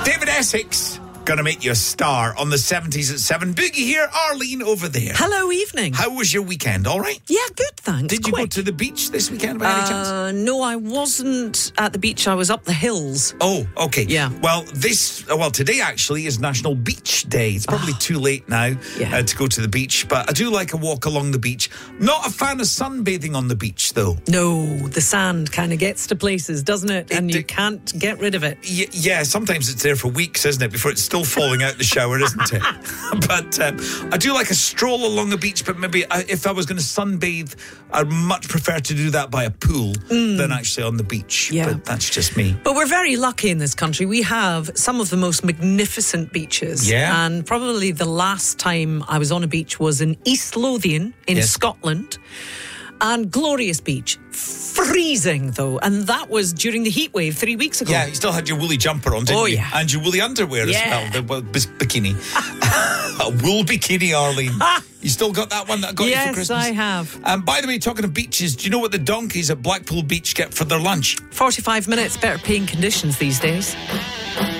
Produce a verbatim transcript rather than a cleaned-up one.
David Essex, gonna make you a star on the seventies at seven. Boogie here, Arlene over there. Hello, evening. How was your weekend? All right? Yeah, good, thanks. Did you Quick. go to the beach this weekend by any chance? Uh, no, I wasn't at the beach. I was up the hills. Oh, okay. Yeah. Well, this, well, today actually is National Beach Day. It's probably Oh. too late now Yeah. uh, to go to the beach, but I do like a walk along the beach. Not a fan of sunbathing on the beach, though. No, the sand kind of gets to places, doesn't it? It And you di- can't get rid of it. Y- yeah, sometimes it's there for weeks, isn't it, before it's still falling out the shower, isn't it? But um, I do like a stroll along the beach, but maybe I, if I was going to sunbathe, I'd much prefer to do that by a pool than actually on the beach. Yeah. But that's just me. But we're very lucky in this country. We have some of the most magnificent beaches. Yeah. And probably the last time I was on a beach was in East Lothian in Yes. Scotland. And glorious beach. Freezing, though. And that was during the heat wave three weeks ago. Yeah, you still had your woolly jumper on, didn't Oh, you? yeah. And your woolly underwear Yeah. as well, the well, bis- bikini. A wool bikini, Arlene. You still got that one that I got you for Yes, Christmas? I have. And by the way, talking of beaches, do you know what the donkeys at Blackpool Beach get for their lunch? forty-five minutes, better paying conditions these days.